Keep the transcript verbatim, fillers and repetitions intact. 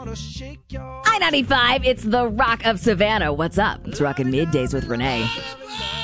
I ninety-five, it's the Rock of Savannah. What's up? It's Rockin' Middays with Renee.